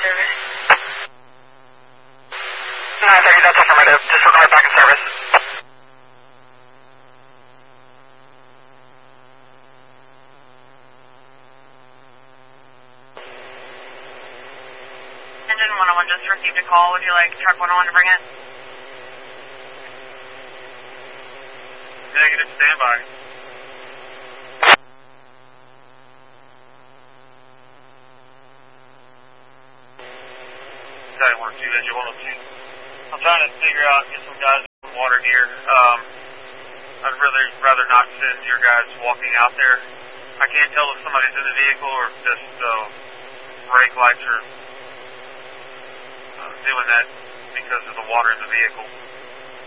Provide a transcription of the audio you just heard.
service. 930, that's affirmative. Disregard back in service. Engine 101 just received a call. Would you like truck 101 to bring it? Negative, standby. Engine 102. I'm trying to figure out, get some guys with water here. I'd rather not send your guys walking out there. I can't tell if somebody's in the vehicle or if just brake lights are doing that because of the water in the vehicle.